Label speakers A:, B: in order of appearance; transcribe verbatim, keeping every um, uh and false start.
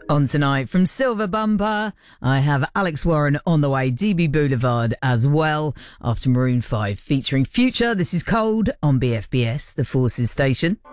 A: On tonight from Silver Bumper, I have Alex Warren on the way, D B Boulevard as well, after Maroon five featuring Future. This is Cold on B F B S, the Forces station.